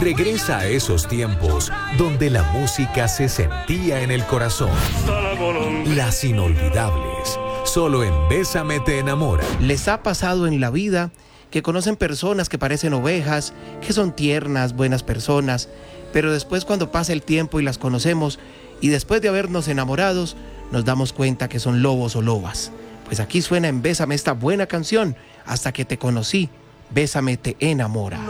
Regresa a esos tiempos donde la música se sentía en el corazón. Las inolvidables, solo en Bésame te enamora. ¿Les ha pasado en la vida que conocen personas que parecen ovejas, que son tiernas, buenas personas, pero después cuando pasa el tiempo y las conocemos y después de habernos enamorados, nos damos cuenta que son lobos o lobas? Pues aquí suena en Bésame esta buena canción, Hasta que te conocí, Bésame te enamora.